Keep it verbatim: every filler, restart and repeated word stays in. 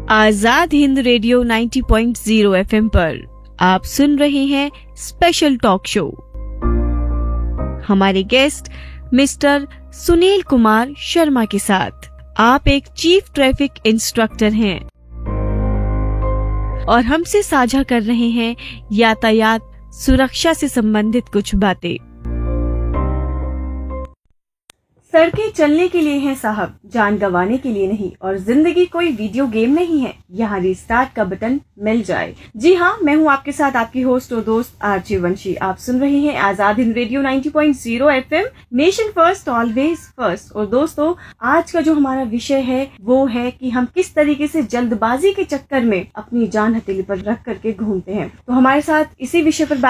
Azad Hind radio नब्बे point शून्य FM पर आप सुन रहे हैं स्पेशल टॉक शो। हमारे गेस्ट मिस्टर सुनील कुमार शर्मा के साथ। आप एक चीफ ट्रैफिक इंस्ट्रक्टर हैं और हमसे साझा कर रहे हैं यातायात सुरक्षा से संबंधित कुछ बातें। सड़कें चलने के लिए हैं साहब, जान गंवाने के लिए नहीं। और जिंदगी कोई वीडियो गेम नहीं है, यहाँ रिस्टार्ट का बटन मिल जाए। जी हाँ, मैं हूँ आपके साथ आपकी होस्ट और दोस्त आरजे वंशी। आप सुन रहे हैं आजाद हिंद रेडियो नब्बे पॉइंट शून्य FM, nation first always first. और दोस्तों, आज का जो हमारा विषय है वो है कि हम किस तरीके से जल्दबाजी के चक्कर में अपनी जान हथेली पर रख करके घूमते हैं। तो हमारे साथ इसी विषय पर